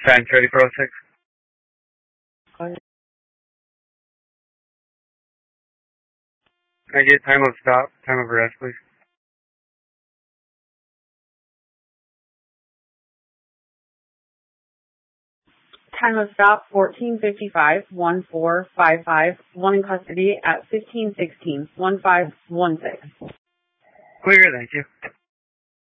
Signs ready for 06. Go ahead. Can I get time of stop, time of arrest, please? Time of stop 14:55, 1455, one in custody at 1516, 1516. Clear, thank you.